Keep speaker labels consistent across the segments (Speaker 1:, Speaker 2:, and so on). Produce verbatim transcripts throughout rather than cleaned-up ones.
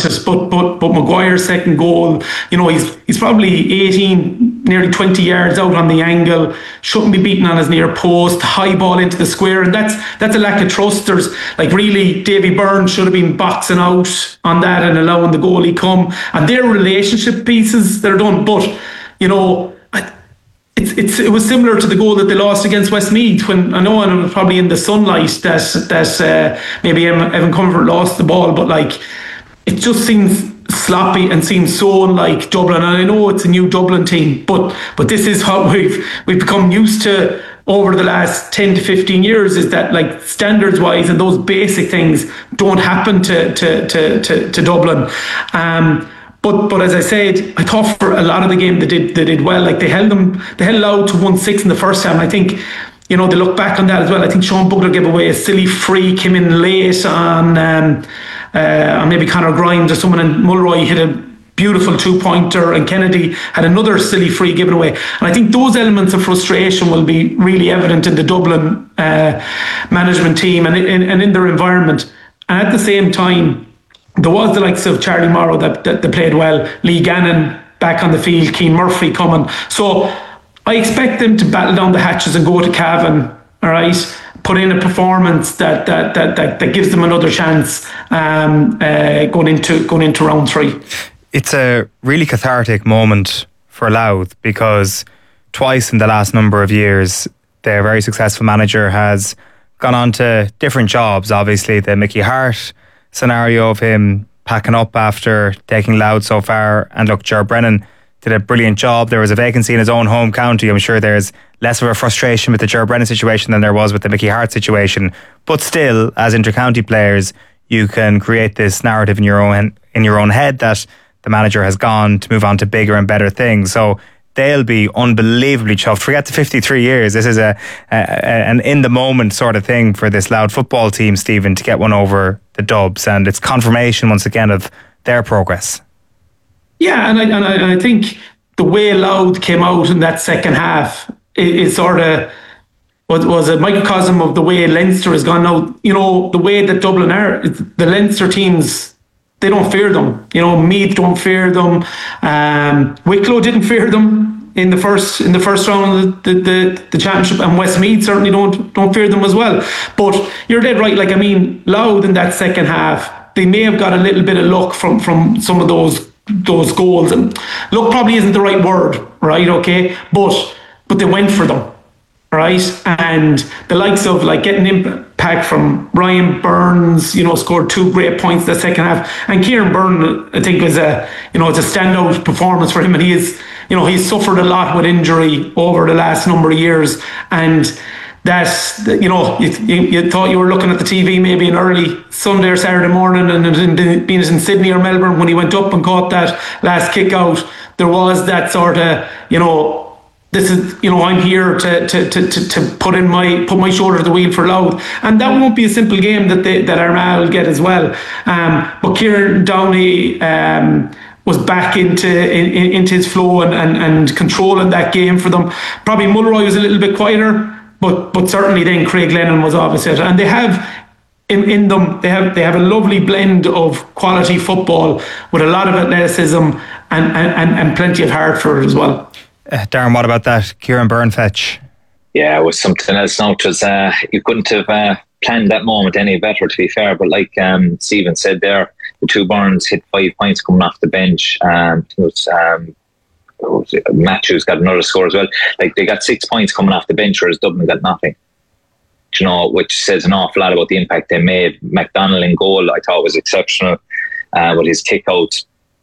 Speaker 1: it. But but but Maguire's second goal, you know, he's he's probably eighteen, nearly twenty yards out on the angle, shouldn't be beaten on his near post, high ball into the square, and that's that's a lack of trust. There's like really Davy Byrne should have been boxing out on that and allowing the goalie come, and their relationship pieces that are done. But you know, It's, it's, it was similar to the goal that they lost against Westmeath, when I know it was probably in the sunlight that that uh, maybe Evan Comfort lost the ball, but like it just seems sloppy and seems so unlike Dublin. And I know it's a new Dublin team, but but this is how we've we've become used to over the last ten to fifteen years, is that like standards wise and those basic things don't happen to to to to, to Dublin. Um, But but as I said, I thought for a lot of the game they did they did well. Like they held them, they held Louth to one six in the first half. And I think, you know, they look back on that as well. I think Sean Bugler gave away a silly free, came in late on, um, uh, on maybe Conor Grimes or someone, and Mulroy hit a beautiful two pointer, and Kennedy had another silly free given away. And I think those elements of frustration will be really evident in the Dublin uh, management team and in, and in their environment. And at the same time, there was the likes of Charlie Morrow that, that, that played well, Lee Gannon back on the field, Keane Murphy coming. So I expect them to battle down the hatches and go to Cavan, all right, put in a performance that that that that, that gives them another chance um, uh, going into going into round three.
Speaker 2: It's a really cathartic moment for Louth, because twice in the last number of years their very successful manager has gone on to different jobs. Obviously the Mickey Hart scenario of him packing up after taking Louth so far, and look, Ger Brennan did a brilliant job. There was a vacancy in his own home county. I'm sure there's less of a frustration with the Ger Brennan situation than there was with the Mickey Hart situation, but still, as inter-county players, you can create this narrative in your own in your own head that the manager has gone to move on to bigger and better things. So they'll be unbelievably chuffed. Forget the fifty-three years. This is a, a, a an in the moment sort of thing for this Louth football team, Stephen, to get one over the Dubs, and it's confirmation once again of their progress.
Speaker 1: Yeah, and I and I, and I think the way Louth came out in that second half is, is sort of was, was a microcosm of the way Leinster has gone now. You know, the way that Dublin are, the Leinster teams, they don't fear them. You know, Meath don't fear them. Um, Wicklow didn't fear them in the first in the first round of the, the, the championship, and Westmeath certainly don't don't fear them as well. But you're dead right. Like, I mean, Louth in that second half, they may have got a little bit of luck from from some of those those goals, and luck probably isn't the right word, right? Okay, but but they went for them. Right, and the likes of like getting impact from Ryan Burns, you know, scored two great points the second half, and Kieran Byrne, I think, was a you know it's a standout performance for him, and he is you know he's suffered a lot with injury over the last number of years, and that you know you, you, you thought you were looking at the T V maybe an early Sunday or Saturday morning, and it being in Sydney or Melbourne when he went up and caught that last kick out, there was that sort of you know. This is, you know, I'm here to to, to, to to put in my put my shoulder to the wheel for Louth, and that won't be a simple game that they, that Armagh will get as well. Um, but Kieran Downey um, was back into in, in, into his flow and, and and controlling that game for them. Probably Mulroy was a little bit quieter, but but certainly then Craig Lennon was opposite, and they have. In, in them, they have they have a lovely blend of quality football with a lot of athleticism and and, and, and plenty of heart for it as well.
Speaker 2: Uh, Darren, what about that Kieran Byrne fetch?
Speaker 3: Yeah, it was something else. Now, it was, uh, you couldn't have uh, planned that moment any better, to be fair. But like um, Stephen said there, the two Burns hit five points coming off the bench. Um, it was, um, it was Matthews got another score as well. Like, they got six points coming off the bench, whereas Dublin got nothing. You know, which says an awful lot about the impact they made. McDonnell in goal, I thought was exceptional uh, with his kick out.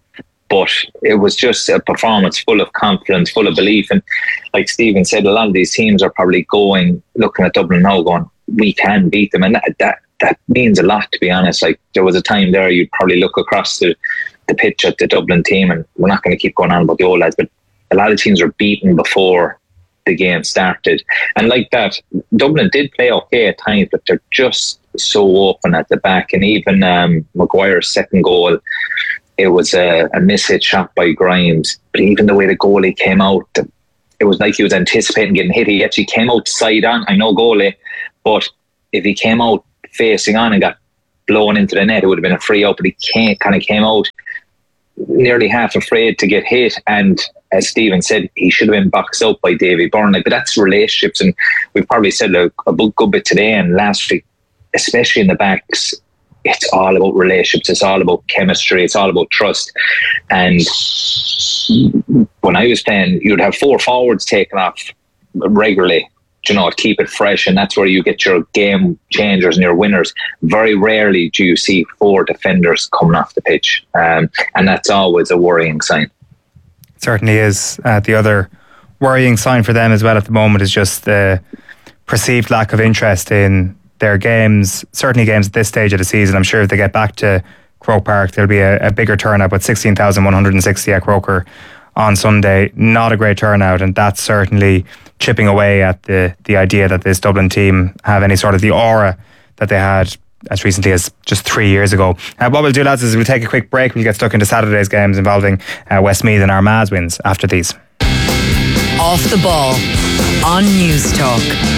Speaker 3: But it was just a performance full of confidence, full of belief. And like Stephen said, a lot of these teams are probably going, looking at Dublin now going, we can beat them. And that that, that means a lot, to be honest. Like, there was a time there you'd probably look across the, the pitch at the Dublin team, and we're not going to keep going on about the old lads, but a lot of teams were beaten before the game started. And like that, Dublin did play okay at times, but they're just so open at the back. And even um, Maguire's second goal, it was a, a mishit shot by Grimes, but even the way the goalie came out, it was like he was anticipating getting hit. He actually came out side on. I know goalie, but if he came out facing on and got blown into the net, it would have been a free out, but he came, kind of came out nearly half afraid to get hit. And as Stephen said, he should have been boxed out by Davy Byrne. Like, but that's relationships, and we've probably said a, a good bit today and last week, especially in the backs. It's all about relationships. It's all about chemistry. It's all about trust. And when I was playing, you'd have four forwards taken off regularly, you know, to keep it fresh. And that's where you get your game changers and your winners. Very rarely do you see four defenders coming off the pitch. Um, and that's always a worrying sign.
Speaker 2: It certainly is. Uh, the other worrying sign for them as well at the moment is just the perceived lack of interest in their games, certainly games at this stage of the season. I'm sure if they get back to Croke Park, there'll be a, a bigger turnout, but sixteen thousand one hundred sixty at Croker on Sunday, not a great turnout, and that's certainly chipping away at the, the idea that this Dublin team have any sort of the aura that they had as recently as just three years ago. Uh, what we'll do, lads, is we'll take a quick break. We'll get stuck into Saturday's games involving uh, Westmeath and Armagh wins after these.
Speaker 4: Off the Ball on News Talk.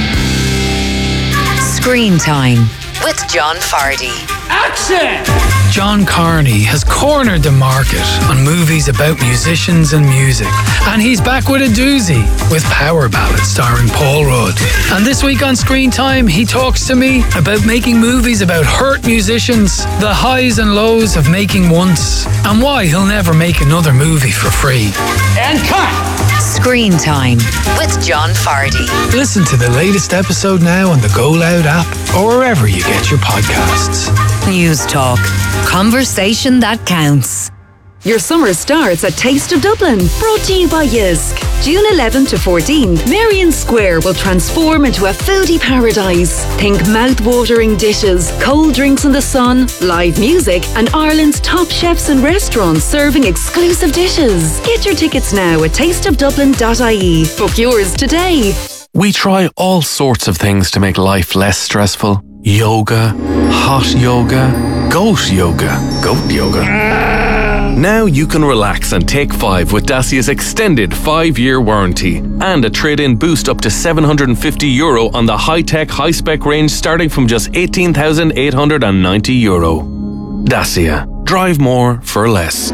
Speaker 4: Screen Time with John Fardy.
Speaker 5: Action! John Carney has cornered the market on movies about musicians and music, and he's back with a doozy with Power Ballad starring Paul Rudd. And this week on Screen Time, he talks to me about making movies about hurt musicians, the highs and lows of making once, and why he'll never make another movie for free. And cut!
Speaker 4: Screen Time with John Fardy.
Speaker 5: Listen to the latest episode now on the Go Loud app or wherever you get your podcasts.
Speaker 4: News Talk. Conversation that counts.
Speaker 6: Your summer starts at Taste of Dublin, brought to you by Yisk. June eleventh to fourteenth, Marion Square will transform into a foodie paradise. Think mouth-watering dishes, cold drinks in the sun, live music, and Ireland's top chefs and restaurants serving exclusive dishes. Get your tickets now at taste of dublin dot I E. Book yours today.
Speaker 7: We try all sorts of things to make life less stressful. Yoga, hot yoga, goat yoga, goat yoga. Now you can relax and take five with Dacia's extended five-year warranty and a trade-in boost up to seven hundred fifty euro on the high-tech, high-spec range starting from just eighteen thousand eight hundred ninety euro. Dacia. Drive more for less.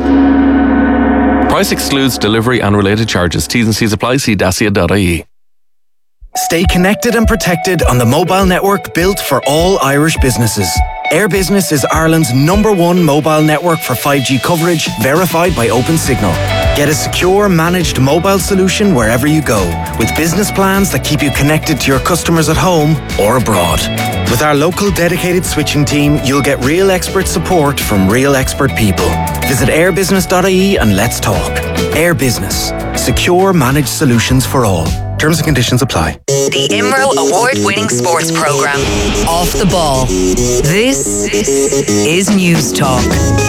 Speaker 7: Price excludes delivery and related charges. T's and C's apply. See dacia dot I E.
Speaker 8: Stay connected and protected on the mobile network built for all Irish businesses. Air Business is Ireland's number one mobile network for five G coverage, verified by OpenSignal. Get a secure, managed mobile solution wherever you go, with business plans that keep you connected to your customers at home or abroad. With our local dedicated switching team, you'll get real expert support from real expert people. Visit air business dot I E and let's talk. Air Business. Secure, managed solutions for all. Terms and conditions apply.
Speaker 4: The I M R O award-winning sports programme, Off the Ball. This is News Talk.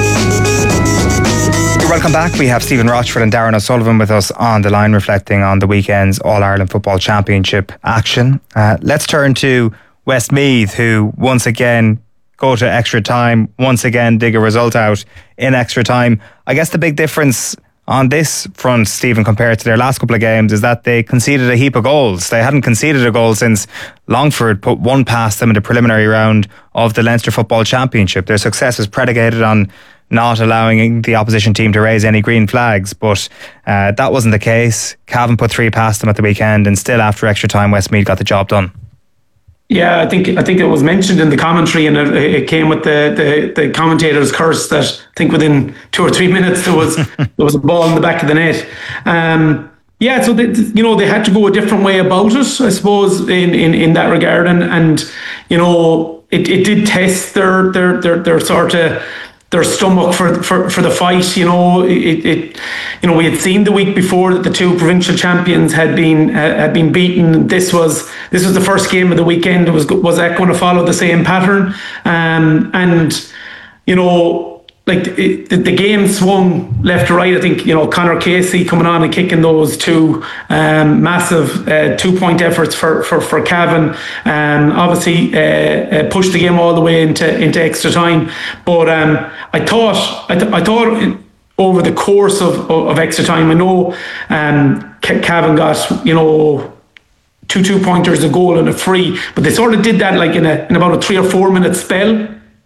Speaker 2: Welcome back. We have Stephen Rochford and Darren O'Sullivan with us on the line, reflecting on the weekend's All-Ireland Football Championship action. Uh, let's turn to Westmeath, who once again go to extra time, once again dig a result out in extra time. I guess the big difference on this front, Stephen, compared to their last couple of games, is that they conceded a heap of goals. They hadn't conceded a goal since Longford put one past them in the preliminary round of the Leinster Football Championship. Their success was predicated on not allowing the opposition team to raise any green flags, but uh, that wasn't the case. Cavan put three past them at the weekend, and still after extra time, Westmeath got the job done. Yeah,
Speaker 1: I think I think it was mentioned in the commentary, and it, it came with the, the, the commentator's curse that I think within two or three minutes there was there was a ball in the back of the net. Um, yeah, so they, you know they had to go a different way about it, I suppose, in, in, in that regard, and and you know it, it did test their their their, their sort of their stomach for, for, for the fight. You know, it, it you know we had seen the week before that the two provincial champions had been uh, had been beaten. This was this was the first game of the weekend. It was was that going to follow the same pattern? Um, and you know, like it, the, the game swung left to right. I think you know Conor Casey coming on and kicking those two um, massive uh, two point efforts for for for Cavan. Um, obviously uh, uh, pushed the game all the way into into extra time. But um, I thought I, th- I thought. It, over the course of, of, of extra time, I know um, Cavan got, you know, two two pointers, a goal and a free, but they sort of did that like in a in about a three or four minute spell.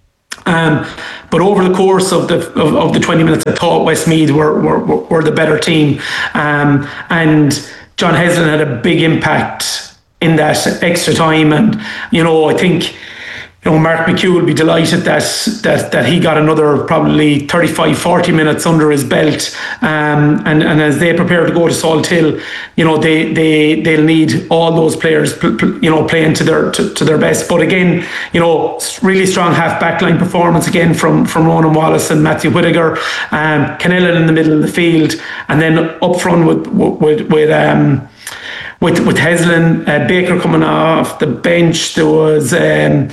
Speaker 1: Um, but over the course of the of, of the twenty minutes, I thought Westmeath were were, were the better team, um, and John Heslin had a big impact in that extra time. And you know, I think you know Mark McHugh will be delighted that that that he got another probably thirty-five, forty minutes under his belt. Um, and and as they prepare to go to Salt Hill, you know they they they'll need all those players you know playing to their to, to their best. But again, you know, really strong half back line performance again from from Ronan Wallace and Matthew Whittaker, um, Canellan in the middle of the field, and then up front with with with um. With with Heslin, uh, Baker coming off the bench, there was um,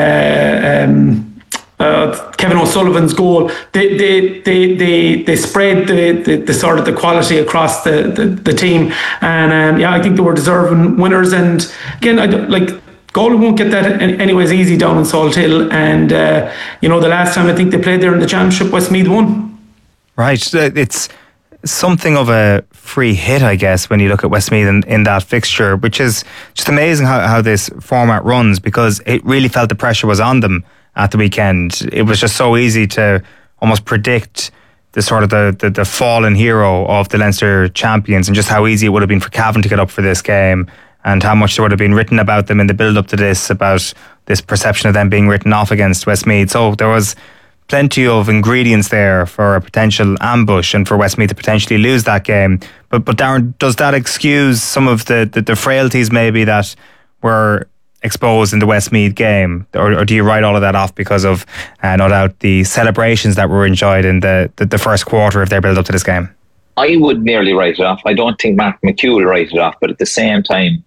Speaker 1: uh, um, uh, Kevin O'Sullivan's goal. They they they they, they spread the, the, the sort of the quality across the, the, the team, and um, yeah, I think they were deserving winners. And again, I don't, like. Galway won't get that anyways easy down in Salt Hill, and uh, you know the last time I think they played there in the championship, Westmeath won.
Speaker 2: Right, it's something of a free hit, I guess, when you look at Westmeath in, in that fixture, which is just amazing how, how this format runs, because it really felt the pressure was on them at the weekend. It was just so easy to almost predict the sort of the, the, the fallen hero of the Leinster champions, and just how easy it would have been for Cavan to get up for this game, and how much there would have been written about them in the build up to this, about this perception of them being written off against Westmeath. So there was plenty of ingredients there for a potential ambush and for Westmeath to potentially lose that game. But but Darren, does that excuse some of the, the, the frailties maybe that were exposed in the Westmeath game? Or, or do you write all of that off because of, uh, no doubt, the celebrations that were enjoyed in the, the, the first quarter of their build up to this game?
Speaker 3: I would nearly write it off. I don't think Mark McHugh will write it off, but at the same time,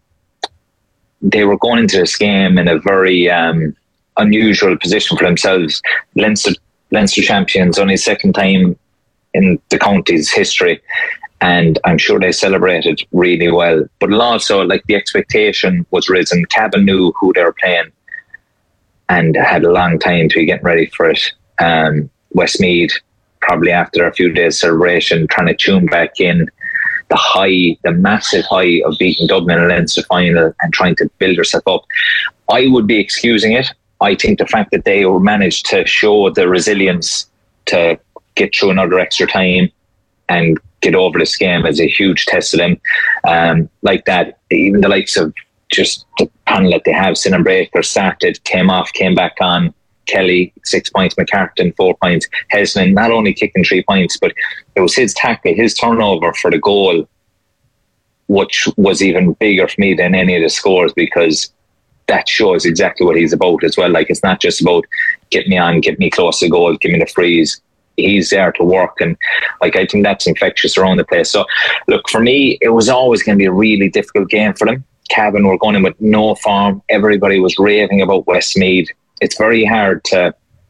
Speaker 3: they were going into this game in a very um, unusual position for themselves. Leinster Leinster champions, only second time in the county's history, and I'm sure they celebrated really well. But also, like, the expectation was risen. Cavan knew who they were playing and had a long time to be getting ready for it. Um, Westmeath, probably after a few days celebration, trying to tune back in the high, the massive high of beating Dublin in a Leinster final and trying to build herself up. I would be excusing it. I think the fact that they managed to show the resilience to get through another extra time and get over this game is a huge test to them. Um, like that, even the likes of just the panel that they have, Sinan Breaker started, came off, came back on. Kelly, six points, McCartan, four points. Heslin, not only kicking three points, but it was his tackle, his turnover for the goal, which was even bigger for me than any of the scores, because that shows exactly what he's about as well. Like, it's not just about get me on, get me close to goal, give me the freeze. He's there to work, and like I think that's infectious around the place. So look, for me, it was always going to be a really difficult game for them. Cavan were going in with no form. Everybody was raving about Westmeath. It's very hard to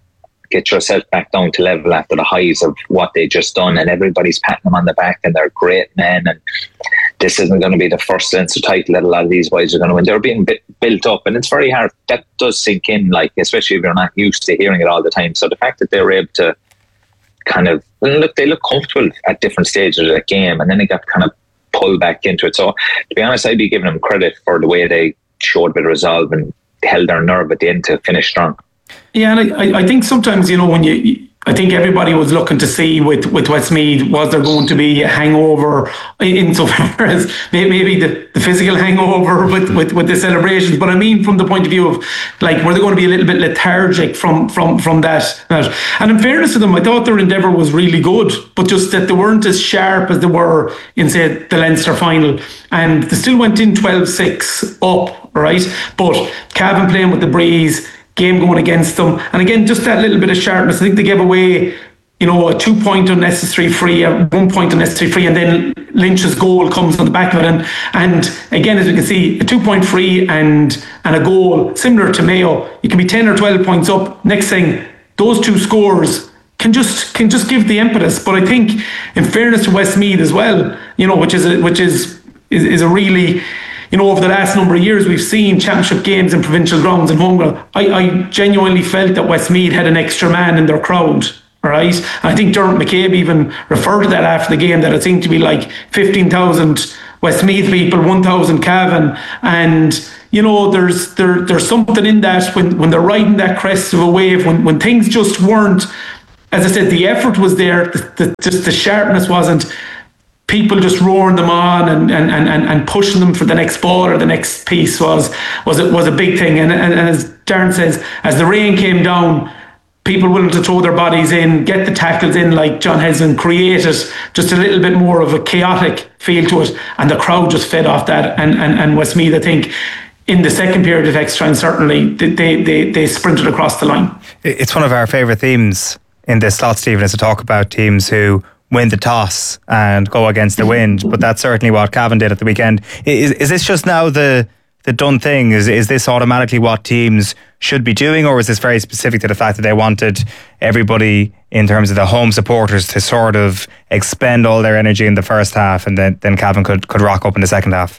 Speaker 3: get yourself back down to level after the highs of what they just done, and everybody's patting them on the back and they're great men, and this isn't going to be the first Leinster title that a lot of these boys are going to win. They're being bit, built up, and it's very hard. That does sink in, like, especially if you're not used to hearing it all the time. So the fact that they were able to kind of look, they look comfortable at different stages of the game, and then they got kind of pulled back into it. So to be honest, I'd be giving them credit for the way they showed a bit of resolve and held their nerve at the end to finish strong.
Speaker 1: Yeah, and I, I think sometimes, you know, when you, I think everybody was looking to see with, with Westmeath, was there going to be a hangover insofar as maybe the, the physical hangover with, with, with the celebrations. But I mean, from the point of view of, like, were they going to be a little bit lethargic from from, from that, that? And in fairness to them, I thought their endeavour was really good, but just that they weren't as sharp as they were in, say, the Leinster final. And they still went in twelve six up, right? But Cavan playing with the breeze, game going against them, and again, just that little bit of sharpness. I think they gave away, you know, a two point unnecessary free, a one point unnecessary free, and then Lynch's goal comes on the back of it. And and again, as we can see, a two point free and and a goal similar to Mayo, you can be ten or twelve points up. Next thing, those two scores can just can just give the impetus. But I think, in fairness to Westmeath as well, you know, which is a, which is is, is a really, you know, over the last number of years, we've seen championship games in provincial grounds and home ground. I, I genuinely felt that Westmeath had an extra man in their crowd, all right? And I think Dermot McCabe even referred to that after the game, that it seemed to be like fifteen thousand Westmeath people, one thousand Cavan, and you know there's there there's something in that when when they're riding that crest of a wave, when when things just weren't, as I said, the effort was there, the, the, just the sharpness wasn't. People just roaring them on and, and, and, and pushing them for the next ball or the next piece was was it was a big thing. And, and, and as Darren says, as the rain came down, people willing to throw their bodies in, get the tackles in, like John Hesden created just a little bit more of a chaotic feel to it, and the crowd just fed off that. And and, and Westmeath, I think, in the second period of extra, and certainly they, they, they sprinted across the line.
Speaker 2: It's one of our favourite themes in this slot, Stephen, is to talk about teams who win the toss and go against the wind, but that's certainly what Cavan did at the weekend. Is is this just now the the done thing? Is is this automatically what teams should be doing, or is this very specific to the fact that they wanted everybody in terms of the home supporters to sort of expend all their energy in the first half, and then, then Cavan could, could rock up in the second half?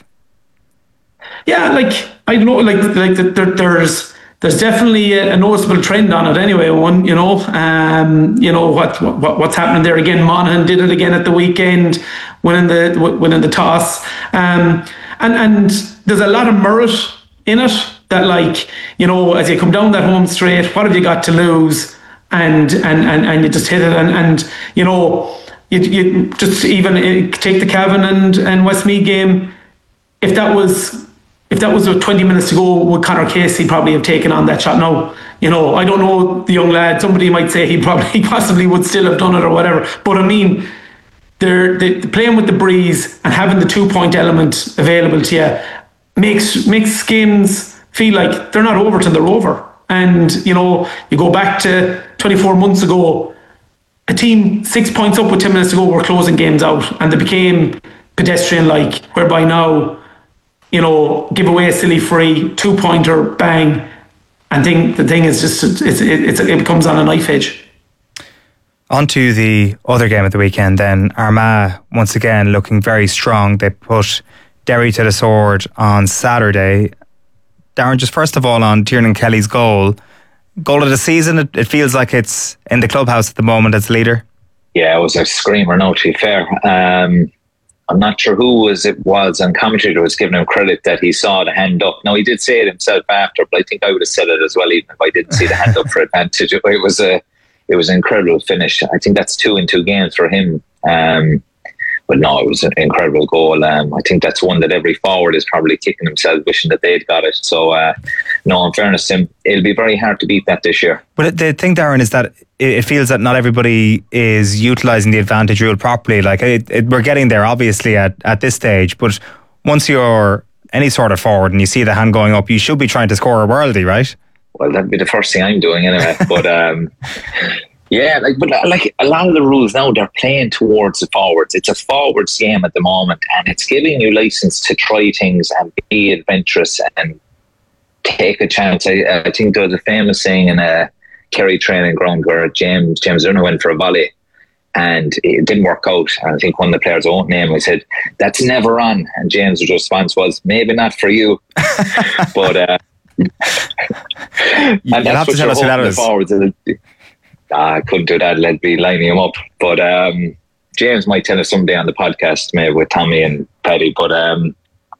Speaker 1: Yeah, like I don't know, like like the, there, there's there's definitely a, a noticeable trend on it anyway. One, you know, um, you know what, what what's happening there again. Monaghan did it again at the weekend, winning the winning the toss, um, and and there's a lot of merit in it. That, like, you know, as you come down that home straight, what have you got to lose? And and and, and you just hit it, and, and you know, you you just even take the Cavan and and Westmeath game. If that was if that was with twenty minutes to go, would Conor Casey probably have taken on that shot? No, you know, I don't know the young lad. Somebody might say he probably he possibly would still have done it or whatever. But I mean, they're, they're playing with the breeze and having the two point element available to you makes makes games feel like they're not over till they're over. And, you know, you go back to twenty-four months ago, a team six points up with ten minutes to go were closing games out, and they became pedestrian-like, whereby now, you know, give away a silly free, two-pointer, bang, and thing, the thing is just, it's, it's, it becomes on a knife edge.
Speaker 2: On to the other game of the weekend then. Armagh, once again, looking very strong. They put Derry to the sword on Saturday. Darren, just first of all on Tiernan Kelly's goal. Goal of the season, it, it feels like it's in the clubhouse at the moment as leader.
Speaker 3: Yeah, it was a screamer, no, to be fair. Um, I'm not sure who was it was on commentary was giving him credit that he saw the hand up. No, he did say it himself after, but I think I would have said it as well, even if I didn't see the hand up for advantage. It was a, it was an incredible finish. I think that's two in two games for him. Um, But no, it was an incredible goal. Um, I think that's one that every forward is probably kicking themselves, wishing that they'd got it. So, uh, no, in fairness to him, it'll be very hard to beat that this year.
Speaker 2: But the thing, Darren, is that it feels that not everybody is utilising the advantage rule properly. Like it, it, we're getting there, obviously, at, at this stage. But once you're any sort of forward and you see the hand going up, you should be trying to score a worldie, right?
Speaker 3: Well, that'd be the first thing I'm doing anyway. But... Um, Yeah, like but like a lot of the rules now, they're playing towards the forwards. It's a forwards game at the moment, and it's giving you license to try things and be adventurous and take a chance. I, I think there was a famous saying in a Kerry training ground where James James Lerner went for a volley and it didn't work out. And I think one of the players, I won't name, I said, "That's never on." And James' response was, "Maybe not for you." But uh, and
Speaker 2: You'll
Speaker 3: that's
Speaker 2: have
Speaker 3: what
Speaker 2: to tell us who that
Speaker 3: the
Speaker 2: is.
Speaker 3: forwards. I couldn't do that. Let me lining him up. But um, James might tell us someday on the podcast, maybe with Tommy and Paddy. But um,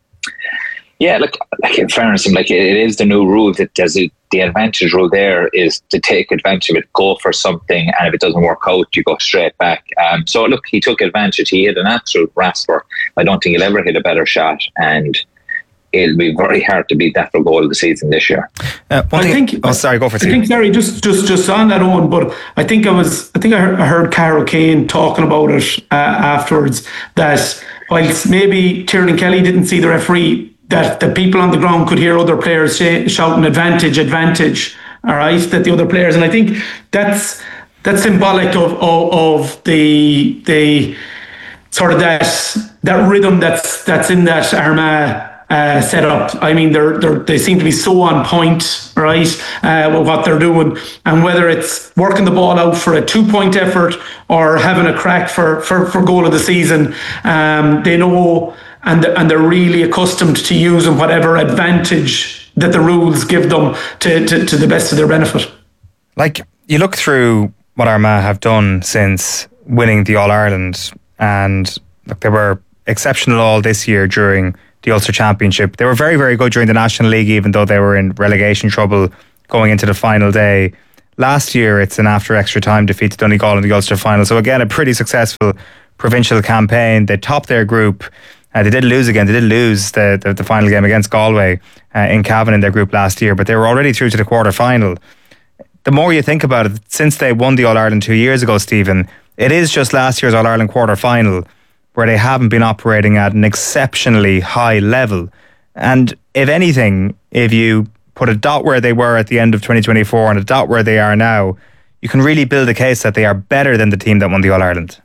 Speaker 3: yeah, like, like in fairness, like it is the new rule that there's a, the advantage rule there is to take advantage of it, go for something, and if it doesn't work out, you go straight back. Um, so look, he took advantage. He hit an absolute rasper. I don't think he'll ever hit a better shot, and it'll be very hard to beat that for goal of the season this year.
Speaker 2: Uh, one
Speaker 1: I
Speaker 2: thing,
Speaker 1: think.
Speaker 2: oh, sorry, go for it.
Speaker 1: I think, sorry, just just just on that one, but I think I was. I think I heard, I heard Carol Kane talking about it uh, afterwards. That whilst maybe Tiernan Kelly didn't see the referee, that the people on the ground could hear other players say, shouting "advantage, advantage." All right, that the other players, and I think that's that's symbolic of of, of the the sort of that that rhythm that's that's in that Armagh Uh, set up. I mean, they're, they're they seem to be so on point, right, uh, with what they're doing, and whether it's working the ball out for a two-point effort or having a crack for for, for goal of the season, um, they know, and and they're really accustomed to using whatever advantage that the rules give them to to, to the best of their benefit.
Speaker 2: Like, you look through what Armagh have done since winning the All-Ireland, and look, they were exceptional all this year during the Ulster Championship. They were very, very good during the National League, even though they were in relegation trouble going into the final day. Last year, it's an after extra time defeat to Donegal in the Ulster final. So again, a pretty successful provincial campaign. They topped their group. Uh, they did lose again. They did lose the, the, the final game against Galway uh, in Cavan in their group last year, but they were already through to the quarter final. The more you think about it, since they won the All-Ireland two years ago, Stephen, it is just last year's All-Ireland quarter final where they haven't been operating at an exceptionally high level. And if anything, if you put a dot where they were at the end of twenty twenty-four and a dot where they are now, you can really build a case that they are better than the team that won the All-Ireland.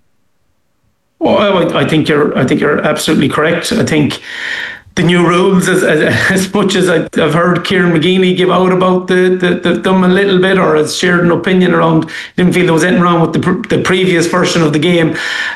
Speaker 1: Well, I, I think you're. I think you're absolutely correct. I think the new rules, as as, as much as I, I've heard Kieran McGeeney give out about the, the, the them a little bit, or has shared an opinion around, didn't feel there was anything wrong with the the previous version of the game.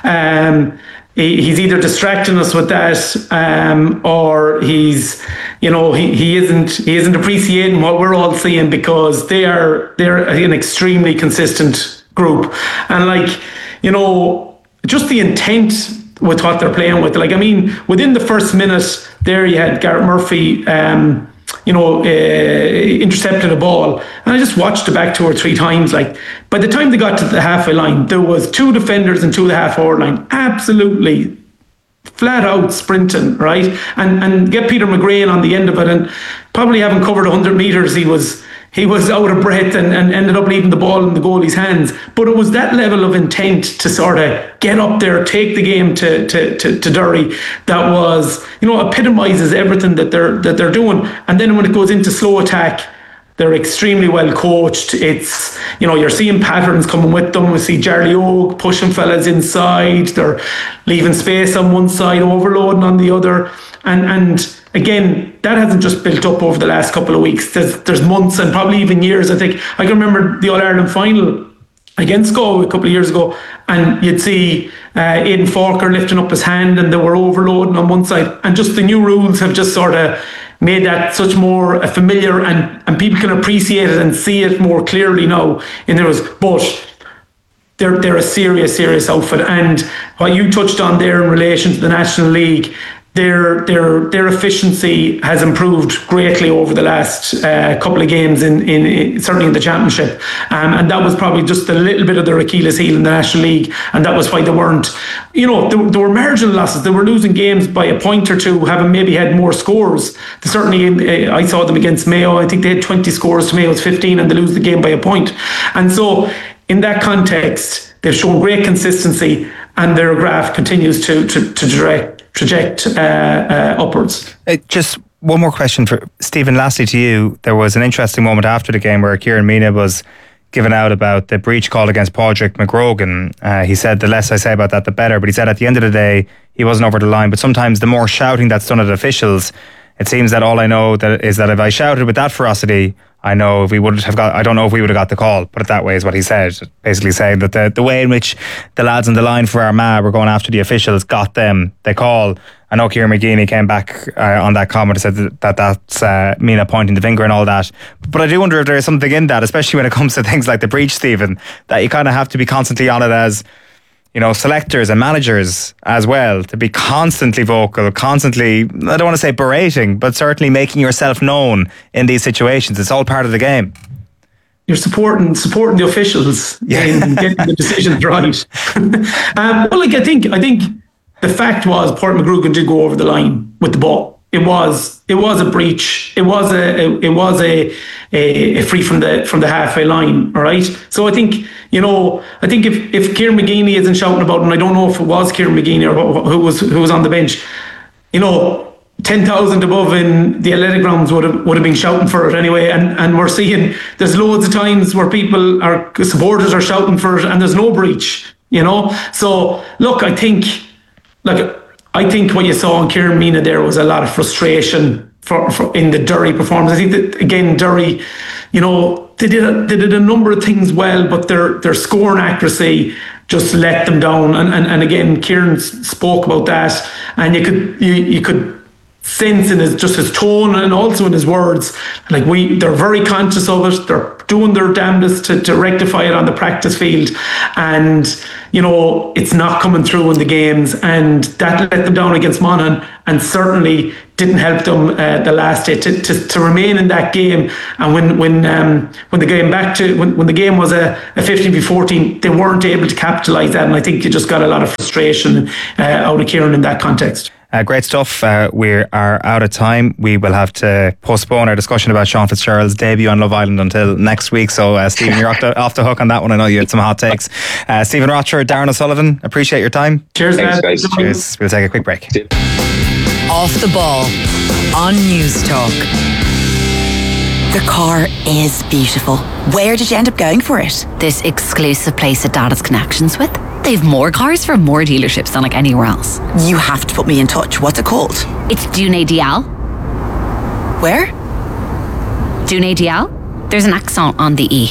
Speaker 1: Um, He's either distracting us with that, um, or he's, you know, he, he isn't he isn't appreciating what we're all seeing, because they are they're an extremely consistent group, and like, you know, just the intent with what they're playing with. Like, I mean, within the first minute there, you had Garrett Murphy, um, you know, uh, intercepted a ball, and I just watched it back two or three times. Like, by the time they got to the halfway line, there was two defenders and two of the half forward line, absolutely flat out sprinting, right? And and get Peter McGrain on the end of it, and probably having covered one hundred metres, he was he was out of breath and, and ended up leaving the ball in the goalie's hands. But it was that level of intent to sort of get up there, take the game to to to, to Derry, that was, you know, epitomises everything that they're that they're doing. And then when it goes into slow attack, they're extremely well coached. It's, you know, you're seeing patterns coming with them. We see Jarly Oak pushing fellas inside. They're leaving space on one side, overloading on the other. And and again, that hasn't just built up over the last couple of weeks. There's there's months and probably even years. I think I can remember the All-Ireland final against Galway a couple of years ago, and you'd see uh, Aidan Falker lifting up his hand, and they were overloading on one side. And just the new rules have just sort of made that such more uh, familiar, and, and people can appreciate it and see it more clearly now in theirs. But they're they're a serious, serious outfit. And what you touched on there in relation to the National League, their their their efficiency has improved greatly over the last uh, couple of games in, in, in certainly in the championship, um, and that was probably just a little bit of their Achilles heel in the National League, and that was why they weren't, you know, there, there were marginal losses. They were losing games by a point or two, having maybe had more scores. They certainly, I saw them against Mayo. I think they had twenty scores to Mayo's fifteen, and they lose the game by a point. And so, in that context, they've shown great consistency, and their graph continues to to, to direct. Traject uh, uh, upwards.
Speaker 2: Uh, just one more question for Stephen. Lastly, to you, there was an interesting moment after the game where Kieran Meena was given out about the breach call against Padraig McGrogan. Uh, he said, the less I say about that, the better. But he said at the end of the day, he wasn't over the line. But sometimes the more shouting that's done at officials, it seems that all I know that is that if I shouted with that ferocity, I know if we would have got, I don't know if we would have got the call, put it that way, is what he said. Basically saying that the, the way in which the lads on the line for Armagh were going after the officials got them the call. I know Kieran McGeeney came back uh, on that comment and said that, that that's uh, Meena pointing the finger and all that. But I do wonder if there is something in that, especially when it comes to things like the breach, Stephen, that you kind of have to be constantly on it as, you know, selectors and managers as well, to be constantly vocal, constantly, I don't want to say berating, but certainly making yourself known in these situations. It's all part of the game.
Speaker 1: You're supporting supporting the officials yeah. in getting the decisions right. um, well, like I think I think the fact was Padraig McGrogan did go over the line with the ball. It was it was a breach. It was a it was a, a, a free from the from the halfway line. All right. So I think, you know, I think if, if Kieran McGeeney isn't shouting about it, and I don't know if it was Kieran McGeeney or who was who was on the bench, you know, ten thousand above in the athletic grounds would have would have been shouting for it anyway. And and we're seeing there's loads of times where people are supporters are shouting for it, and there's no breach. You know. So look, I think like. I think what you saw in Kieran Meena there was a lot of frustration for, for in the Derry performance. I think that again, Derry, you know, they did a, they did a number of things well, but their their scoring accuracy just let them down. And and, and again, Kieran spoke about that, and you could you, you could sense in his just his tone and also in his words, like we they're very conscious of it. They're doing their damnedest to, to rectify it on the practice field, and you know it's not coming through in the games, and that let them down against Monaghan, and certainly didn't help them uh, the last day to, to, to remain in that game. And when when um, when the game back to when, when the game was a, a fifteen v fourteen, they weren't able to capitalise that, and I think you just got a lot of frustration uh, out of Kieran in that context.
Speaker 2: Uh, great stuff. Uh, we are out of time. We will have to postpone our discussion about Sean Fitzgerald's debut on Love Island until next week. So, uh, Stephen, you're off the, off the hook on that one. I know you had some hot takes. Uh, Stephen Rocher, Darren O'Sullivan, appreciate your time.
Speaker 1: Cheers,
Speaker 3: Thanks, guys.
Speaker 2: Cheers. We'll take a quick break.
Speaker 4: Off the Ball on News Talk.
Speaker 9: The car is beautiful. Where did you end up going for it?
Speaker 10: This exclusive place that Dad has connections with. They've more cars from more dealerships than like anywhere else.
Speaker 9: You have to put me in touch. What's it called?
Speaker 10: It's Dune Dial.
Speaker 9: Where?
Speaker 10: Dune Dial. There's an accent on the E.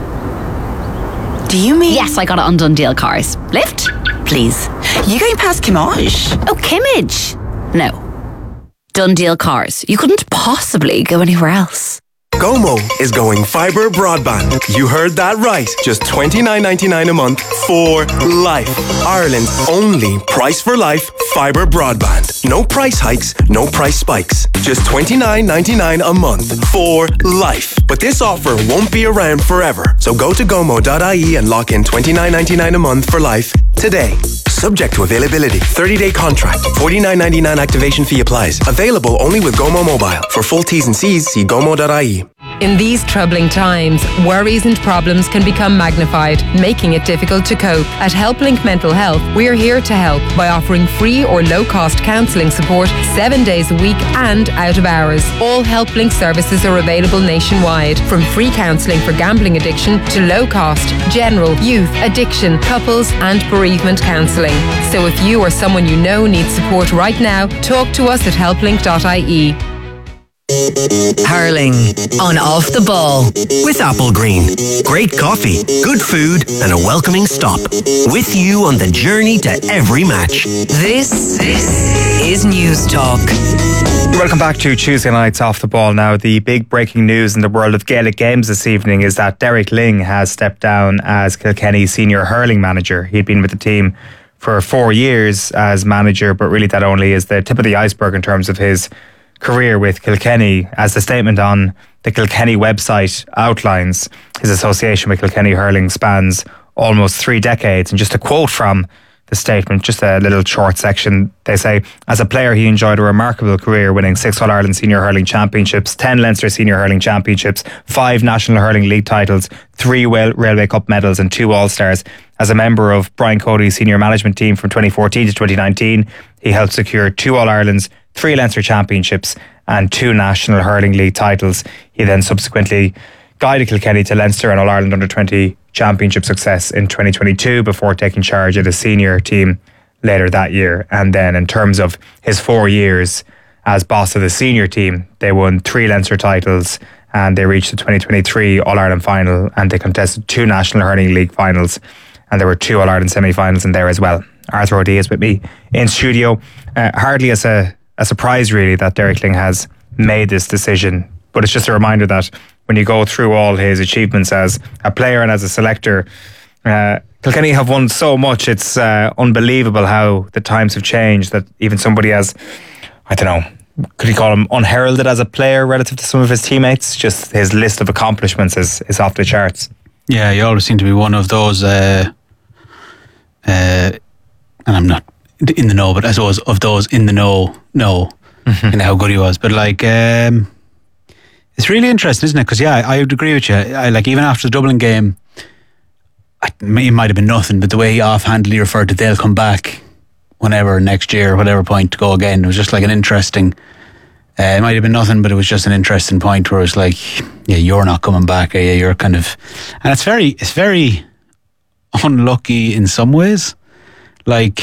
Speaker 9: Do you mean?
Speaker 10: Yes, I got it on Dundee Cars. Lift?
Speaker 9: Please. You going past Kimmage?
Speaker 10: Oh, Kimmage. No. Dundee Cars. You couldn't possibly go anywhere else.
Speaker 11: Gomo is going fibre broadband. You heard that right. Just twenty-nine ninety-nine a month for life. Ireland's only price for life fibre broadband. No price hikes, no price spikes. Just twenty-nine ninety-nine a month for life. But this offer won't be around forever. So go to gomo dot I E and lock in twenty-nine ninety-nine a month for life today. Subject to availability. thirty-day contract. forty-nine ninety-nine activation fee applies. Available only with Gomo Mobile. For full T's and C's, see gomo dot I E.
Speaker 12: In these troubling times, worries and problems can become magnified, making it difficult to cope. At HelpLink Mental Health, we are here to help by offering free or low-cost counselling support seven days a week and out of hours. All HelpLink services are available nationwide, from free counselling for gambling addiction to low-cost, general, youth, addiction, couples and bereavement counselling. So if you or someone you know needs support right now, talk to us at helplink dot I E.
Speaker 4: Hurling on Off the Ball
Speaker 13: with Apple Green. Great coffee, good food and a welcoming stop. With you on the journey to every match.
Speaker 4: This, this is News Talk.
Speaker 2: Welcome back to Tuesday Night's Off the Ball. Now, the big breaking news in the world of Gaelic games this evening is that Derek Ling has stepped down as Kilkenny senior hurling manager. He'd been with the team for four years as manager, but really that only is the tip of the iceberg in terms of his career with Kilkenny. As the statement on the Kilkenny website outlines, his association with Kilkenny hurling spans almost three decades. And just a quote from the statement, just a little short section, they say, as a player he enjoyed a remarkable career, winning six All-Ireland Senior Hurling Championships, ten Leinster Senior Hurling Championships, five National Hurling League titles, three Railway Cup medals and two All-Stars. As a member of Brian Cody's senior management team from twenty fourteen to twenty nineteen, he helped secure two All-Irelands, three Leinster Championships and two National Hurling League titles. He then subsequently guided Kilkenny to Leinster and All-Ireland under twenty Championship success in twenty twenty-two before taking charge of the senior team later that year. And then in terms of his four years as boss of the senior team, they won three Leinster titles and they reached the twenty twenty-three All-Ireland final and they contested two National Hurling League finals and there were two All-Ireland semi-finals in there as well. Arthur O'D is with me in studio. Uh, hardly as a, a surprise really that Derek Ling has made this decision, but it's just a reminder that when you go through all his achievements as a player and as a selector, uh, Kilkenny have won so much. It's uh, unbelievable how the times have changed, that even somebody as, I don't know, could you call him unheralded as a player relative to some of his teammates? Just his list of accomplishments is, is off the charts.
Speaker 14: Yeah, you always seem to be one of those, uh, uh, and I'm not in the know, but I suppose of those in the know, know, mm-hmm. and how good he was. But like, um, it's really interesting, isn't it? Because yeah, I, I would agree with you. I, like even after the Dublin game, I, it might have been nothing, but the way he offhandedly referred to they'll come back whenever next year, whatever point to go again, it was just like an interesting. Uh, it might have been nothing, but it was just an interesting point where it was like, yeah, you're not coming back. Yeah, you're kind of, and it's very, it's very unlucky in some ways. Like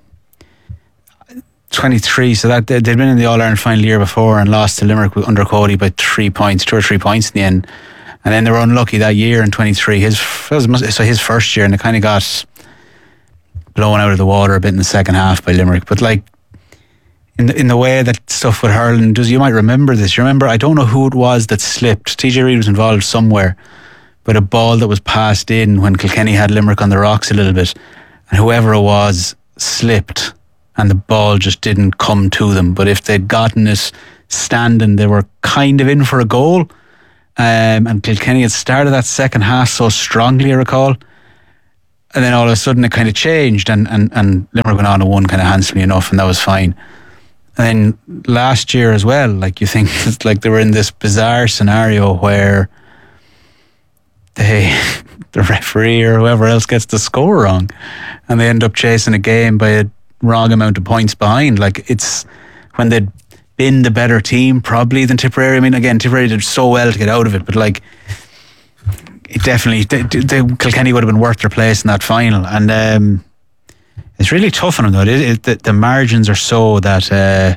Speaker 14: twenty-three, so that they'd been in the All-Ireland final year before and lost to Limerick under Cody by three points, two or three points in the end. And then they were unlucky that year in twenty-three. His so his first year, and they kind of got blown out of the water a bit in the second half by Limerick. But like in the, in the way that stuff with hurling does, you might remember this. You remember, I don't know who it was that slipped. T J Reid was involved somewhere, but a ball that was passed in when Kilkenny had Limerick on the rocks a little bit, and whoever it was slipped and the ball just didn't come to them. But if they'd gotten it standing, they were kind of in for a goal. Um, and Kilkenny had started that second half so strongly, I recall. And then all of a sudden it kind of changed, and, and, and Limerick went on and won kind of handsomely enough, and that was fine. And then last year as well, like you think, it's like they were in this bizarre scenario where they, the referee or whoever else gets the score wrong, and they end up chasing a game by a wrong amount of points behind. Like, it's when they'd been the better team probably than Tipperary. I mean, again, Tipperary did so well to get out of it, but like, it definitely, they, they, Kilkenny would have been worth their place in that final. And um, it's really tough on them though. It, it, the, the margins are so that uh,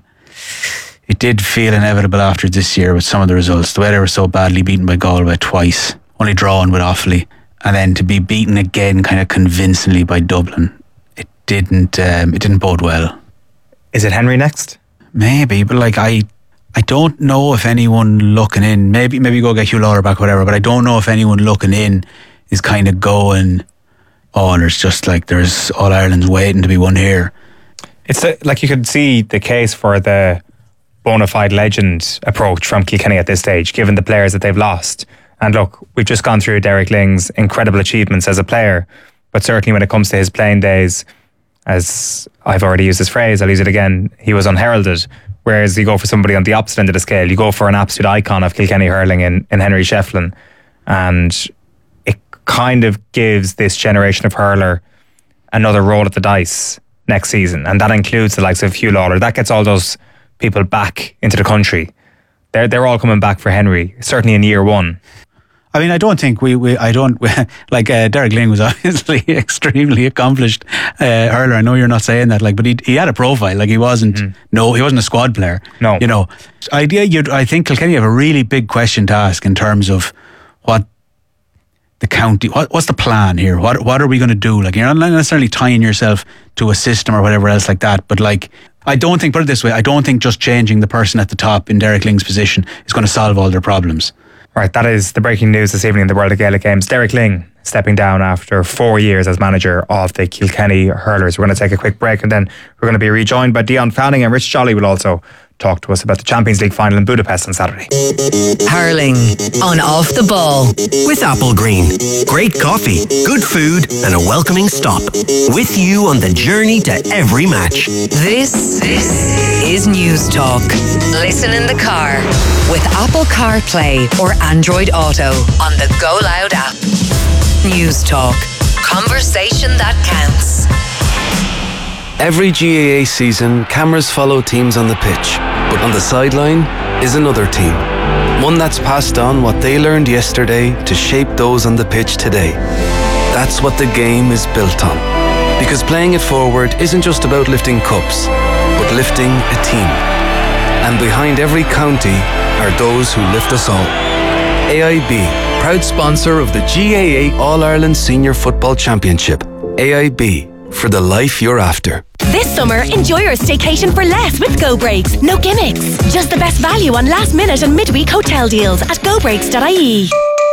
Speaker 14: it did feel inevitable after this year with some of the results. The way they were so badly beaten by Galway twice, only drawn with Offaly, and then to be beaten again kind of convincingly by Dublin, it didn't um, it didn't bode well.
Speaker 2: Is it Henry next?
Speaker 14: Maybe, but like I I don't know if anyone looking in, maybe maybe go get Hugh Lawler back, whatever, but I don't know if anyone looking in is kind of going, oh, there's just like, there's All Ireland's waiting to be won here.
Speaker 2: It's a, like you could see the case for the bona fide legend approach from Kilkenny at this stage, given the players that they've lost. And look, we've just gone through Derek Ling's incredible achievements as a player, but certainly when it comes to his playing days, as I've already used this phrase, I'll use it again, he was unheralded. Whereas you go for somebody on the opposite end of the scale, you go for an absolute icon of Kilkenny hurling in, in Henry Shefflin. And it kind of gives this generation of hurler another roll at the dice next season. And that includes the likes of Hugh Lawler. That gets all those people back into the country. They're, they're all coming back for Henry, certainly in year one.
Speaker 14: I mean, I don't think we, we I don't, like uh, Derek Ling was obviously extremely accomplished uh, hurler. I know you're not saying that, like, but he he had a profile. Like, he wasn't, mm. no, he wasn't a squad player.
Speaker 2: No.
Speaker 14: You know, idea, you'd, I think Kilkenny have a really big question to ask in terms of what the county, what, what's the plan here? What what are we going to do? Like, you're not necessarily tying yourself to a system or whatever else like that, but like, I don't think, put it this way, I don't think just changing the person at the top in Derek Ling's position is going to solve all their problems.
Speaker 2: Right, that is the breaking news this evening in the World of Gaelic Games. Derek Ling stepping down after four years as manager of the Kilkenny Hurlers. We're going to take a quick break and then we're going to be rejoined by Dion Fanning, and Rich Jolly will also talk to us about the Champions League final in Budapest on Saturday.
Speaker 4: Hurling on Off the Ball
Speaker 13: with Apple Green. Great coffee, good food and a welcoming stop. With you on the journey to every match.
Speaker 4: This, this is News Talk. Listen in the car with Apple CarPlay or Android Auto on the Go Loud app. News Talk. Conversation that counts.
Speaker 15: Every G A A season, cameras follow teams on the pitch, but on the sideline is another team. One that's passed on what they learned yesterday to shape those on the pitch today. That's what the game is built on. Because playing it forward isn't just about lifting cups, but lifting a team. And behind every county are those who lift us all. A I B, proud sponsor of the G A A All-Ireland Senior Football Championship. A I B, for the life you're after.
Speaker 16: This summer, enjoy your staycation for less with Go Breaks. No gimmicks. Just the best value on last minute and midweek hotel deals at go breaks dot I E.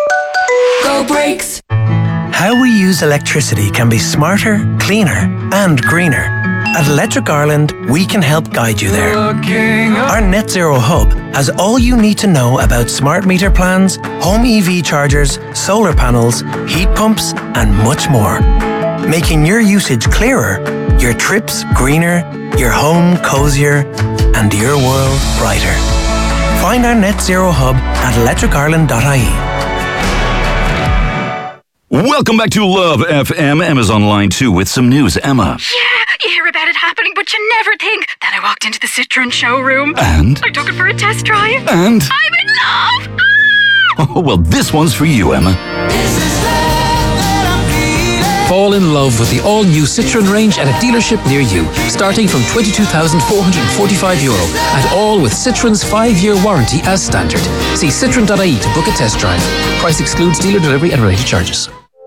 Speaker 17: Go Breaks. How we use electricity can be smarter, cleaner and greener. At Electric Ireland, we can help guide you there. Our Net Zero Hub has all you need to know about smart meter plans, home E V chargers, solar panels, heat pumps and much more. Making your usage clearer, your trips greener, your home cozier, and your world brighter. Find our Net Zero Hub at electric ireland dot I E.
Speaker 18: Welcome back to Love F M. Emma's on line two with some news. Emma.
Speaker 19: Yeah, you hear about it happening, but you never think that I walked into the Citroen showroom.
Speaker 18: And?
Speaker 19: I took it for a test drive.
Speaker 18: And?
Speaker 19: I'm in love!
Speaker 18: Oh, well, this one's for you, Emma.
Speaker 20: Fall in love with the all-new Citroen range at a dealership near you, starting from twenty-two thousand four hundred forty-five euro, and all with Citroen's five-year warranty as standard. See citroen dot I E to book a test drive. Price excludes dealer delivery and related charges.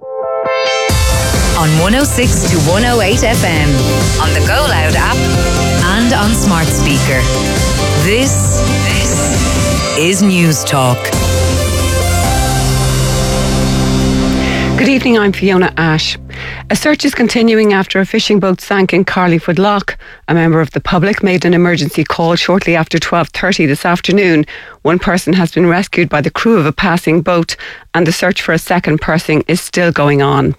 Speaker 4: On one oh six to one oh eight F M, on the Go Loud app, and on smart speaker. This, this is News Talk.
Speaker 21: Good evening, I'm Fiona Ash. A search is continuing after a fishing boat sank in Carleyfoot Loch. A member of the public made an emergency call shortly after twelve thirty this afternoon. One person has been rescued by the crew of a passing boat, and the search for a second person is still going on.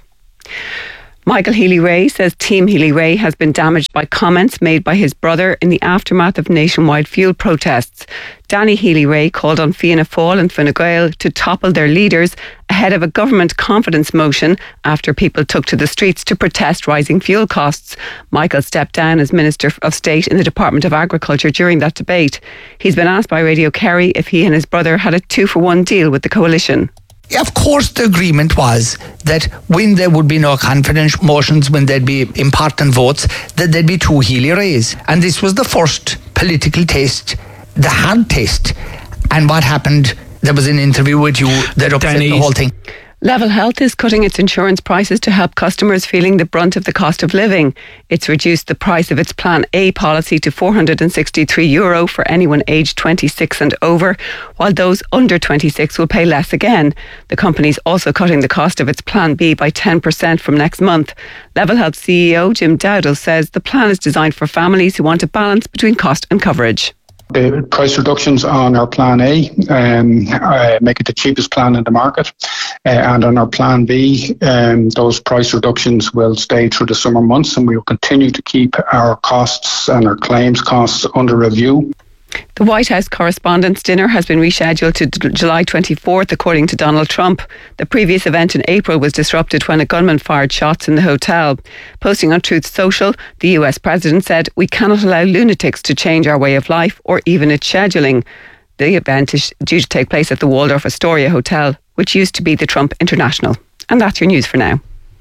Speaker 21: Michael Healy-Rae says Team Healy-Rae has been damaged by comments made by his brother in the aftermath of nationwide fuel protests. Danny Healy-Rae called on Fianna Fáil and Fine Gael to topple their leaders ahead of a government confidence motion after people took to the streets to protest rising fuel costs. Michael stepped down as Minister of State in the Department of Agriculture during that debate. He's been asked by Radio Kerry if he and his brother had a two-for-one deal with the coalition.
Speaker 22: Of course, the agreement was that when there would be no confidence motions, when there'd be important votes, that there'd be two Healy-Raes. And this was the first political test, the hard test. And what happened, there was an interview with you that upset Danny. the whole thing.
Speaker 21: Level Health is cutting its insurance prices to help customers feeling the brunt of the cost of living. It's reduced the price of its Plan A policy to four hundred sixty-three euro for anyone aged twenty-six and over, while those under twenty-six will pay less again. The company's also cutting the cost of its Plan B by ten percent from next month. Level Health C E O Jim Dowdall says the plan is designed for families who want a balance between cost and coverage.
Speaker 23: The price reductions on our Plan A um, uh, make it the cheapest plan in the market. Uh, and on our Plan B, um, those price reductions will stay through the summer months, and we will continue to keep our costs and our claims costs under review.
Speaker 21: The White House Correspondents' Dinner has been rescheduled to d- July twenty-fourth, according to Donald Trump. The previous event in April was disrupted when a gunman fired shots in the hotel. Posting on Truth Social, the U S president said, "We cannot allow lunatics to change our way of life or even its scheduling." The event is due to take place at the Waldorf Astoria Hotel, which used to be the Trump International. And that's your news for now.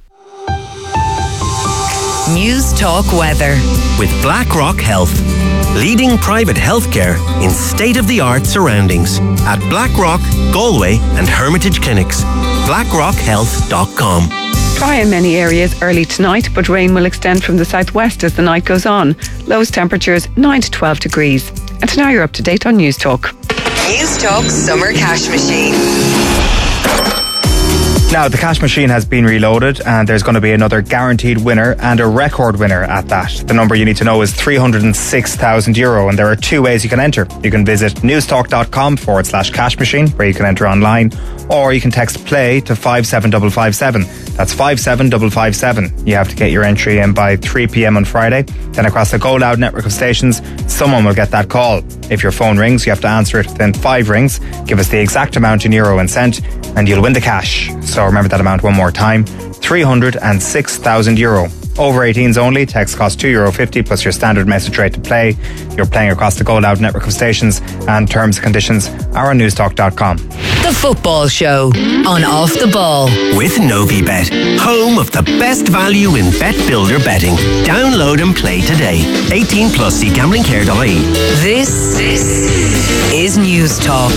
Speaker 4: News Talk Weather.
Speaker 13: With BlackRock Health. Leading private healthcare in state-of-the-art surroundings at Blackrock, Galway and Hermitage Clinics. blackrock health dot com.
Speaker 21: Dry in many areas early tonight, but rain will extend from the southwest as the night goes on. Lowest temperatures nine to twelve degrees. And now you're up to date on News Talk.
Speaker 4: News Talk Summer Cash Machine.
Speaker 2: Now, the cash machine has been reloaded and there's going to be another guaranteed winner and a record winner at that. The number you need to know is three hundred six thousand euro, and there are two ways you can enter. You can visit newstalk.com forward slash cash machine, where you can enter online, or you can text play to five seven five five seven. That's five seven five five seven. You have to get your entry in by three p.m. on Friday. Then across the Go Loud network of stations, someone will get that call. If your phone rings, you have to answer it within five rings. Give us the exact amount in euro and cent, and you'll win the cash. So remember that amount one more time, three hundred six thousand euro. Over eighteens only, text costs two euro fifty plus your standard message rate to play. You're playing across the Go Loud network of stations, and terms and conditions are on newstalk dot com.
Speaker 4: The Football Show on Off the Ball.
Speaker 13: With Novibet, home of the best value in bet builder betting. Download and play today. eighteen plus, see gambling care dot I E.
Speaker 4: This, this is News Talk.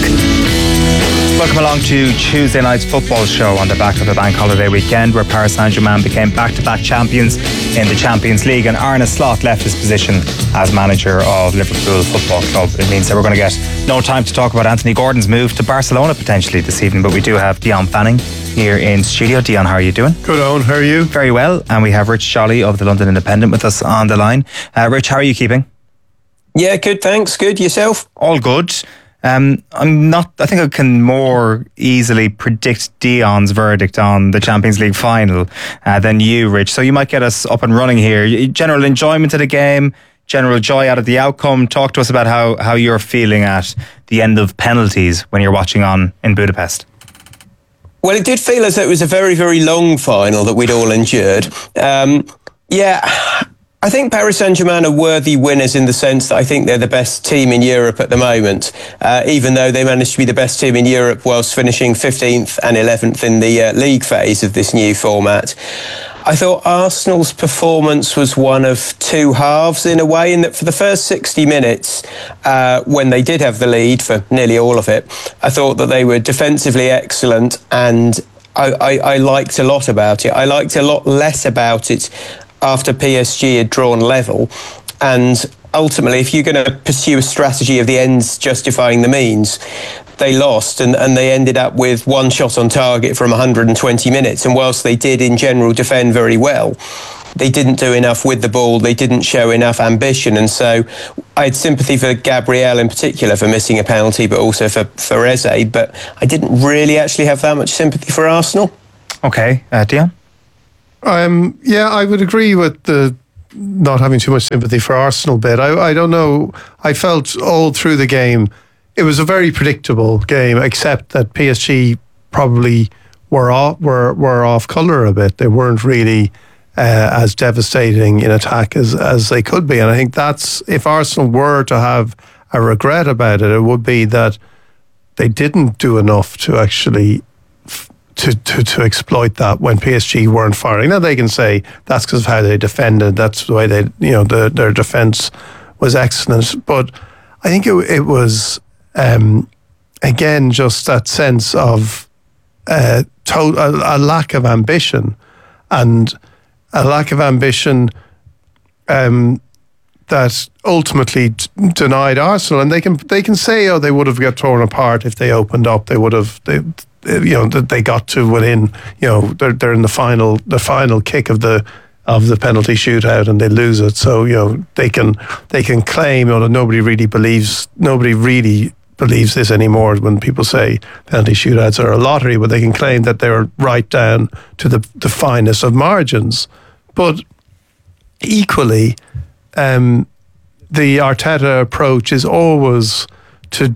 Speaker 2: Welcome along to Tuesday night's football show on the back of the bank holiday weekend, where Paris Saint-Germain became back-to-back champions in the Champions League, and Arne Slot left his position as manager of Liverpool Football Club. It means that we're going to get no time to talk about Anthony Gordon's move to Barcelona potentially this evening, but we do have Dion Fanning here in studio. Dion, how are you doing?
Speaker 24: Good, Owen. How are you?
Speaker 2: Very well. And we have Rich Jolly of the London Independent with us on the line. Uh, Rich, how are you keeping?
Speaker 25: Yeah, good, thanks. Good. Yourself?
Speaker 2: All good. Um, I'm not. I think I can more easily predict Dion's verdict on the Champions League final uh, than you, Rich. So you might get us up and running here. General enjoyment of the game, general joy out of the outcome. Talk to us about how, how you're feeling at the end of penalties when you're watching on in Budapest.
Speaker 25: Well, it did feel as though it was a very, very long final that we'd all endured. Um, yeah. I think Paris Saint-Germain are worthy winners in the sense that I think they're the best team in Europe at the moment, uh, even though they managed to be the best team in Europe whilst finishing fifteenth and eleventh in the uh, league phase of this new format. I thought Arsenal's performance was one of two halves in a way, in that for the first sixty minutes, uh, when they did have the lead for nearly all of it, I thought that they were defensively excellent, and I, I, I liked a lot about it. I liked a lot less about it after P S G had drawn level. And ultimately, if you're going to pursue a strategy of the ends justifying the means, they lost, and, and they ended up with one shot on target from one hundred twenty minutes. And whilst they did in general defend very well, they didn't do enough with the ball. They didn't show enough ambition. And so I had sympathy for Gabriel in particular for missing a penalty, but also for, for Eze. But I didn't really actually have that much sympathy for Arsenal.
Speaker 2: Okay, uh, Dion?
Speaker 5: Um, yeah, I would agree with the not having too much sympathy for Arsenal bit. I, I don't know. I felt all through the game, it was a very predictable game, except that P S G probably were off, were, were off colour a bit. They weren't really uh, as devastating in attack as, as they could be. And I think that's, if Arsenal were to have a regret about it, it would be that they didn't do enough to actually To, to, to exploit that when P S G weren't firing. Now they can say that's because of how they defended. That's the way they, you know, the, their defence was excellent. But I think it, it was um, again just that sense of uh, to- a, a lack of ambition, and a lack of ambition um, that ultimately t- denied Arsenal. And they can they can say, oh, they would have got torn apart if they opened up. They would have. They, you know, that they got to within, you know, they're they're in the final the final kick of the of the penalty shootout and they lose it. So, you know, they can they can claim, you know, that nobody really believes nobody really believes this anymore when people say penalty shootouts are a lottery, but they can claim that they're right down to the, the finest of margins. But equally, um, the Arteta approach is always to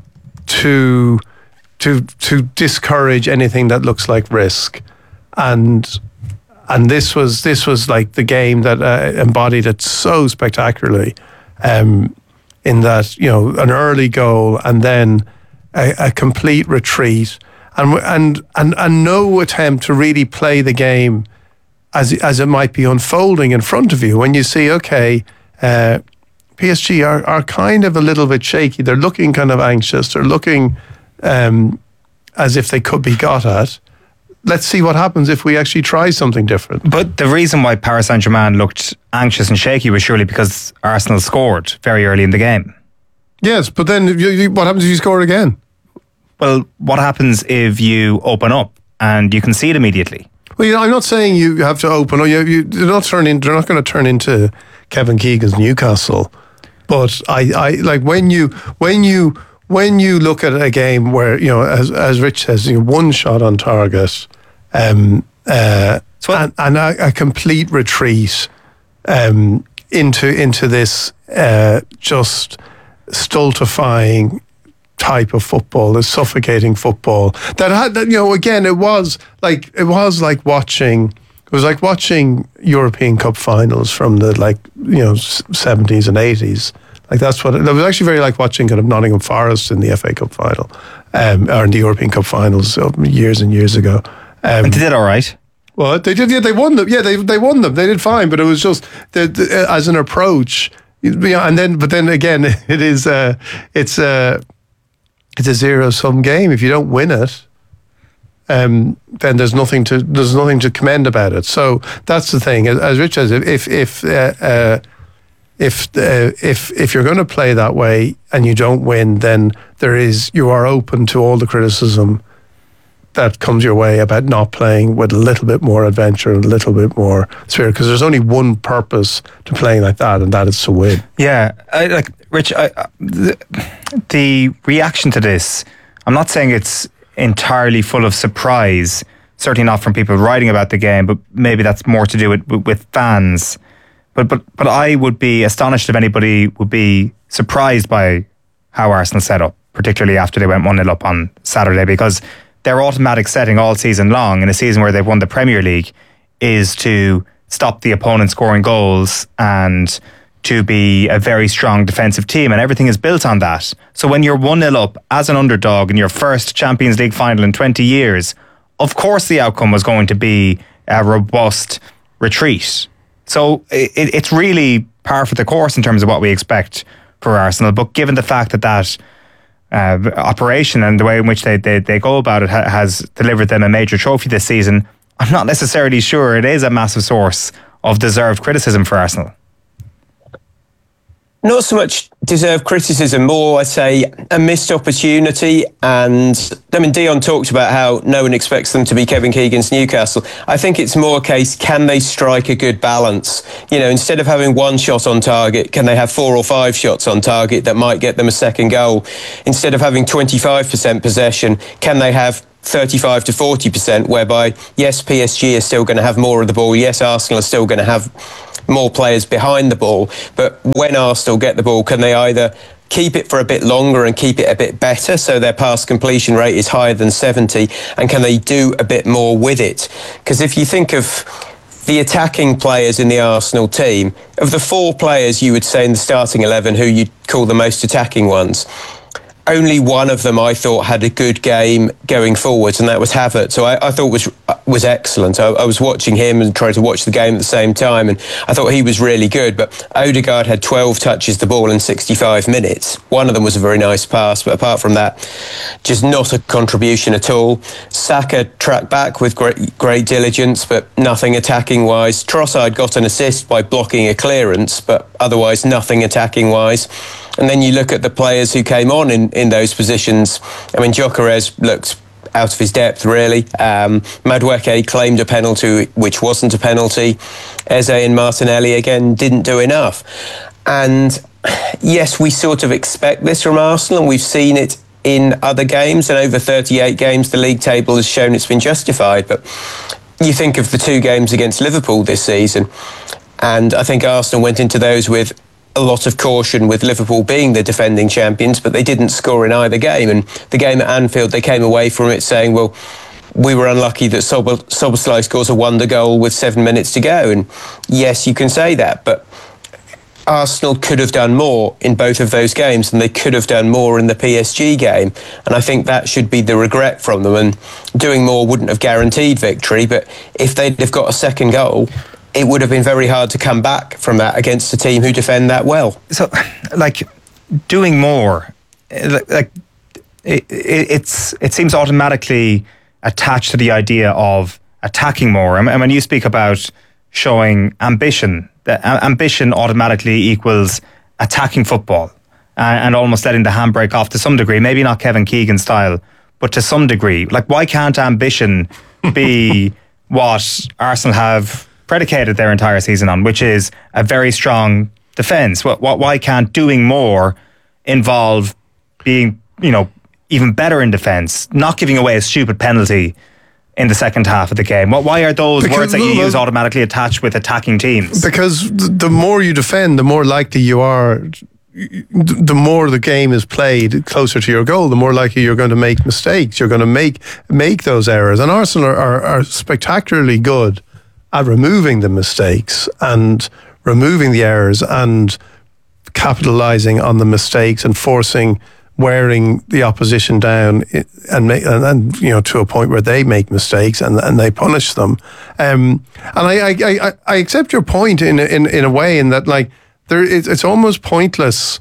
Speaker 5: to to to discourage anything that looks like risk, and and this was this was like the game that uh, embodied it so spectacularly, um, in that, you know, an early goal and then a, a complete retreat, and and and and no attempt to really play the game as as it might be unfolding in front of you. When you see, okay, uh, P S G are are kind of a little bit shaky. They're looking kind of anxious. They're looking Um, as if they could be got at. Let's see what happens if we actually try something different.
Speaker 2: But the reason why Paris Saint-Germain looked anxious and shaky was surely because Arsenal scored very early in the game.
Speaker 5: Yes, but then you, you, what happens if you score again?
Speaker 2: Well, what happens if you open up and you concede immediately?
Speaker 5: Well, you know, I'm not saying you have to open. Or you, you, they're not turn in, They're not going to turn into Kevin Keegan's Newcastle. But I, I like when you when you. When you look at a game where, you know, as as Rich says, you know, one shot on target, um, uh, and, and a, a complete retreat um, into into this uh, just stultifying type of football, this suffocating football that had, that, you know, again, it was like it was like watching. It was like watching European Cup finals from the, like, you know, seventies and eighties. Like that's what it, it was actually very like watching kind of Nottingham Forest in the F A Cup final, um, or in the European Cup finals uh, years and years ago. Um,
Speaker 2: and they did all right.
Speaker 5: Well, they did. Yeah, they won them. Yeah, they they won them. They did fine, but it was just the, the, as an approach. Yeah, and then but then again, it is uh, it's a it's a zero sum game. If you don't win it, um, then there's nothing to there's nothing to commend about it. So that's the thing. As, as Rich says, if if uh, uh, If uh, if if you're going to play that way and you don't win, then there is you are open to all the criticism that comes your way about not playing with a little bit more adventure and a little bit more spirit, because there's only one purpose to playing like that, and that is to win.
Speaker 2: Yeah, I, like Rich, I, the, the reaction to this, I'm not saying it's entirely full of surprise. Certainly not from people writing about the game, but maybe that's more to do with with fans. But but but I would be astonished if anybody would be surprised by how Arsenal set up, particularly after they went one nil up on Saturday, because their automatic setting all season long in a season where they've won the Premier League is to stop the opponent scoring goals and to be a very strong defensive team, and everything is built on that. So when you're one nil up as an underdog in your first Champions League final in twenty years, of course the outcome was going to be a robust retreat. So it, it's really par for the course in terms of what we expect for Arsenal. But given the fact that that uh, operation and the way in which they, they, they go about it ha- has delivered them a major trophy this season, I'm not necessarily sure it is a massive source of deserved criticism for Arsenal.
Speaker 25: not so much deserve criticism, more I'd say a missed opportunity. And I mean, Dion talked about how no one expects them to be Kevin Keegan's Newcastle. I think it's more a case, can they strike a good balance? You know, instead of having one shot on target, can they have four or five shots on target that might get them a second goal? Instead of having twenty-five percent possession, can they have thirty-five to forty percent, whereby, yes, P S G is still going to have more of the ball, yes, Arsenal are still going to have more players behind the ball, but when Arsenal get the ball, can they either keep it for a bit longer and keep it a bit better so their pass completion rate is higher than seventy, and can they do a bit more with it? Because if you think of the attacking players in the Arsenal team, of the four players you would say in the starting eleven who you'd call the most attacking ones, only one of them I thought had a good game going forwards, and that was Havertz. So I, I thought was was excellent. I, I was watching him and trying to watch the game at the same time, and I thought he was really good. But Odegaard had twelve touches the ball in sixty-five minutes. One of them was a very nice pass, but apart from that, just not a contribution at all. Saka tracked back with great, great diligence, but nothing attacking-wise. Trossard got an assist by blocking a clearance, but otherwise nothing attacking-wise. And then you look at the players who came on in, in those positions. I mean, Gyökeres looked out of his depth, really. Um, Madueke claimed a penalty, which wasn't a penalty. Eze and Martinelli, again, didn't do enough. And yes, we sort of expect this from Arsenal, and we've seen it in other games. And over thirty-eight games, the league table has shown it's been justified. But you think of the two games against Liverpool this season, and I think Arsenal went into those with a lot of caution, with Liverpool being the defending champions, but they didn't score in either game. And the game at Anfield, they came away from it saying, well, we were unlucky that Sob- Szoboszlai scores a wonder goal with seven minutes to go. And yes, you can say that, but Arsenal could have done more in both of those games, and they could have done more in the P S G game. And I think that should be the regret from them. And doing more wouldn't have guaranteed victory, but if they'd have got a second goal, it would have been very hard to come back from that against a team who defend that well.
Speaker 2: So, like, doing more, like, it, it, it's it seems automatically attached to the idea of attacking more. And when you speak about showing ambition, that ambition automatically equals attacking football and, and almost letting the handbrake off to some degree. Maybe not Kevin Keegan style, but to some degree. Like, why can't ambition be what Arsenal have predicated their entire season on, which is a very strong defence? What, what, why can't doing more involve being, you know, even better in defence, not giving away a stupid penalty in the second half of the game? What, why are those because, words that you well, use automatically attached with attacking teams?
Speaker 5: Because the more you defend, the more likely you are, the more the game is played closer to your goal, the more likely you're going to make mistakes. You're going to make make those errors. And Arsenal are, are, are spectacularly good at removing the mistakes and removing the errors and capitalising on the mistakes and forcing, wearing the opposition down and, make, and, and you know, to a point where they make mistakes and, and they punish them. Um, and I, I, I, I accept your point in, in, in a way, in that, like, there it's, it's almost pointless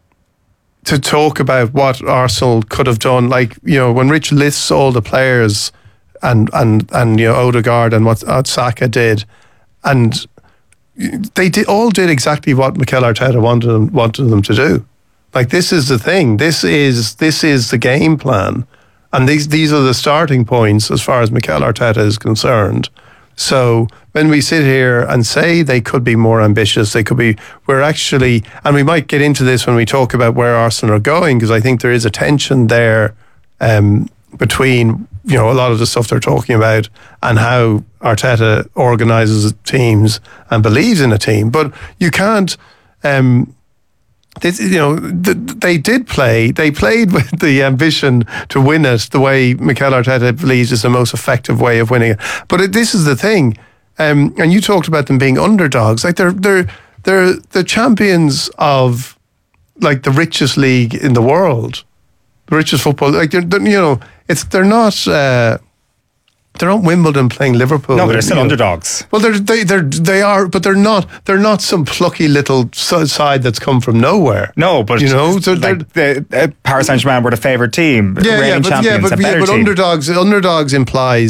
Speaker 5: to talk about what Arsenal could have done. Like, you know, when Rich lists all the players and and and you know, Odegaard and what, what Saka did, and they did all did exactly what Mikel Arteta wanted them wanted them to do. Like, this is the thing. This is this is the game plan, and these these are the starting points as far as Mikel Arteta is concerned. So when we sit here and say they could be more ambitious, they could be, we're actually, and we might get into this when we talk about where Arsenal are going, because I think there is a tension there um, between, you know, a lot of the stuff they're talking about and how Arteta organises teams and believes in a team. But you can't, um, they, you know, they did play, they played with the ambition to win it the way Mikel Arteta believes is the most effective way of winning it. But it, this is the thing, um, and you talked about them being underdogs. Like, they're they're they're the champions of, like, the richest league in the world, the richest football. Like, they're, they're you know, it's they're not. Uh, They're not Wimbledon playing Liverpool.
Speaker 2: No, but they're still
Speaker 5: you know.
Speaker 2: underdogs.
Speaker 5: Well, they're, they they're they are, but they're not. They're not some plucky little side that's come from nowhere.
Speaker 2: No, but
Speaker 5: you know,
Speaker 2: so like the uh, Paris Saint-Germain were the favoured team.
Speaker 5: Yeah, yeah, but yeah, but, yeah, but underdogs. Underdogs implies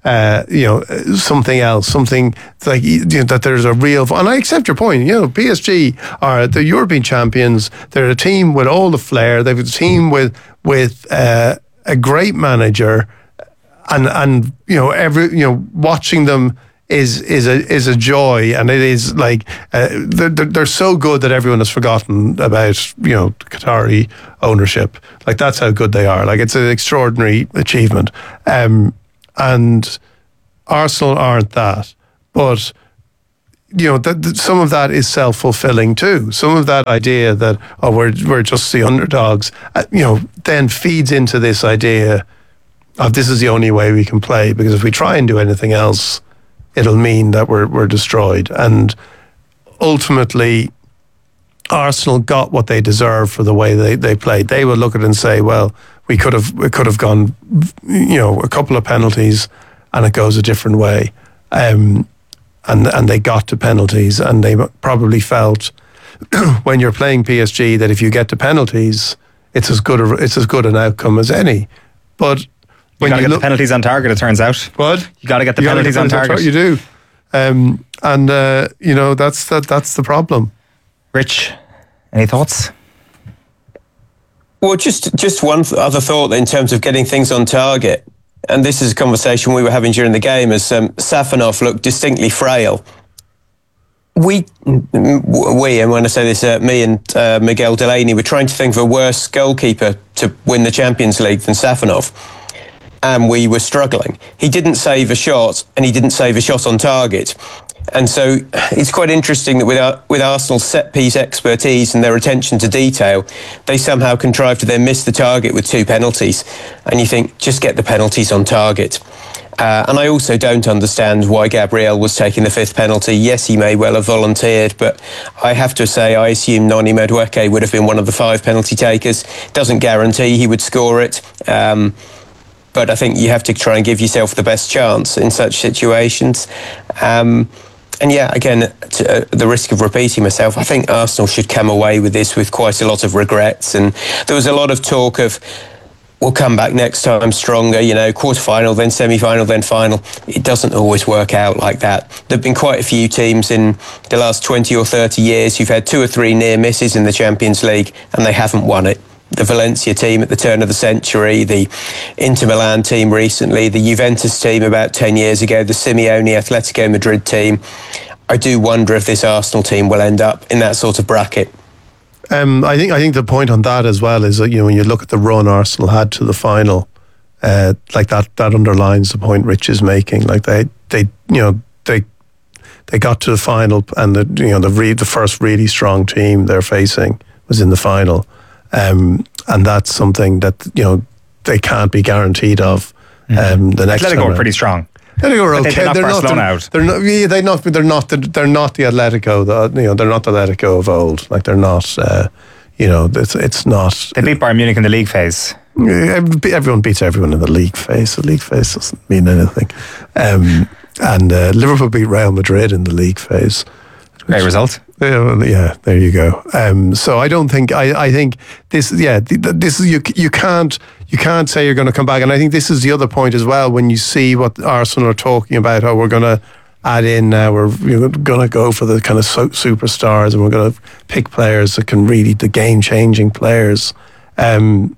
Speaker 5: uh, you know, something else, something like, you know, that there's a real. And I accept your point. You know, P S G are the European champions. They're a team with all the flair. They've a team with with uh, a great manager, and and you know, every you know, watching them is is a is a joy, and it is like uh, they're they're so good that everyone has forgotten about, you know, Qatari ownership. Like, that's how good they are. Like, it's an extraordinary achievement. Um, and Arsenal aren't that, but you know, th- th- some of that is self-fulfilling too. Some of that idea that, oh, we're we're just the underdogs, uh, you know, then feeds into this idea of this is the only way we can play, because if we try and do anything else, it'll mean that we're we're destroyed. And ultimately, Arsenal got what they deserve for the way they, they played. They would look at it and say, well, we could have we could have gone, you know, a couple of penalties and it goes a different way. Um, and and they got to penalties, and they probably felt when you're playing P S G that if you get to penalties, it's as good a, it's as good an outcome as any. But
Speaker 2: you got to get look, the penalties on target, it turns out.
Speaker 5: What?
Speaker 2: You got to get the
Speaker 5: you
Speaker 2: penalties
Speaker 5: get the
Speaker 2: on target.
Speaker 5: You do. Um, and, uh, you know, that's that. that's the problem.
Speaker 2: Rich, any thoughts?
Speaker 25: Well, just just one other thought in terms of getting things on target. And this is a conversation we were having during the game as um, Safanov looked distinctly frail. We, we, and when I say this, uh, me and uh, Miguel Delaney were trying to think of a worse goalkeeper to win the Champions League than Safanov. And we were struggling. He didn't save a shot, and he didn't save a shot on target. And so it's quite interesting that with our, with Arsenal's set-piece expertise and their attention to detail, they somehow contrive to then miss the target with two penalties. And you think, just get the penalties on target. Uh, and I also don't understand why Gabriel was taking the fifth penalty. Yes, he may well have volunteered, but I have to say I assume Noni Madueke would have been one of the five penalty takers. Doesn't guarantee he would score it. Um, but I think you have to try and give yourself the best chance in such situations. Um, and yeah, again, to, uh, the risk of repeating myself, I think Arsenal should come away with this with quite a lot of regrets. And there was a lot of talk of, we'll come back next time stronger, you know, quarter-final, then semi-final, then final. It doesn't always work out like that. There have been quite a few teams in the last twenty or thirty years who've had two or three near misses in the Champions League, and they haven't won it. The Valencia team at the turn of the century, the Inter Milan team recently, the Juventus team about ten years ago, the Simeone Atletico Madrid team. I do wonder if this Arsenal team will end up in that sort of bracket.
Speaker 5: Um, I think I think the point on that as well is that, you know, when you look at the run Arsenal had to the final, uh, like that that underlines the point Rich is making. Like they they you know they they got to the final, and the you know the re- the first really strong team they're facing was in the final. Um, and that's something that, you know, they can't be guaranteed of. Um, the next
Speaker 2: Atletico are pretty strong.
Speaker 5: Atletico are okay.
Speaker 2: They're not
Speaker 5: they're
Speaker 2: Barcelona
Speaker 5: not.
Speaker 2: out.
Speaker 5: They're not. Yeah, they're not. They're not. The, they're not the Atletico. The, you know, they're not the Atletico of old. Like they're not. Uh, you know, it's it's not.
Speaker 2: They beat Bayern Munich in the league phase.
Speaker 5: Everyone beats everyone in the league phase. The league phase doesn't mean anything. Um, and uh, Liverpool beat Real Madrid in the league phase.
Speaker 2: Great result.
Speaker 5: Yeah, yeah, there you go. Um, so I don't think I, I think this. Yeah, this is you. You can't you can't say you're going to come back. And I think this is the other point as well. When you see what Arsenal are talking about, how we're going to add in now, we're, we're going to go for the kind of so, superstars, and we're going to pick players that can really the game changing players. Um,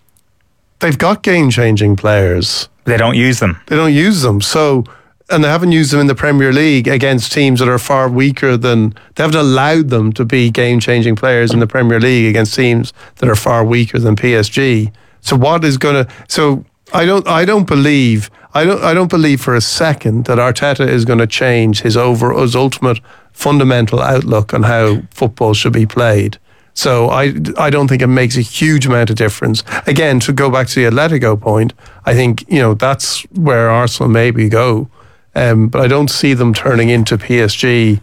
Speaker 5: they've got game changing players.
Speaker 2: They don't use them.
Speaker 5: They don't use them. So. And they haven't used them in the Premier League against teams that are far weaker than... They haven't allowed them to be game-changing players in the Premier League against teams that are far weaker than P S G. So what is going to... So I don't I don't believe... I don't I don't believe for a second that Arteta is going to change his over his ultimate fundamental outlook on how football should be played. So I, I don't think it makes a huge amount of difference. Again, to go back to the Atletico point, I think, you know, that's where Arsenal maybe go. Um, but I don't see them turning into P S G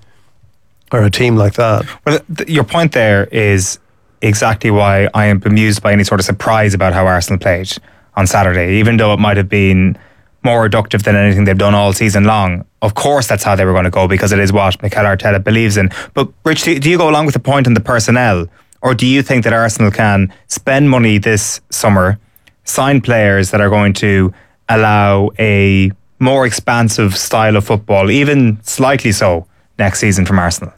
Speaker 5: or a team like that.
Speaker 2: Well, th- your point there is exactly why I am bemused by any sort of surprise about how Arsenal played on Saturday, even though it might have been more reductive than anything they've done all season long. Of course, that's how they were going to go, because it is what Mikel Arteta believes in. But Rich, do you go along with the point on the personnel, or do you think that Arsenal can spend money this summer, sign players that are going to allow a more expansive style of football, even slightly so, next season from Arsenal?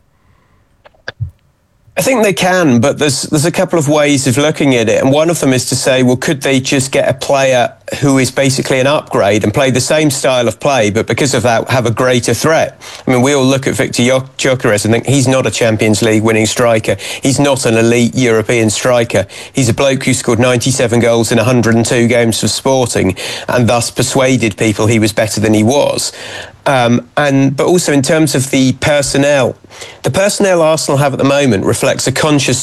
Speaker 25: I think they can, but there's there's a couple of ways of looking at it, and one of them is to say, well, could they just get a player who is basically an upgrade and play the same style of play, but because of that have a greater threat? I mean, we all look at Victor Gyökeres and think he's not a Champions League winning striker. He's not an elite European striker. He's a bloke who scored ninety-seven goals in one hundred two games for Sporting and thus persuaded people he was better than he was. Um, and but also in terms of the personnel, the personnel Arsenal have at the moment reflects a conscious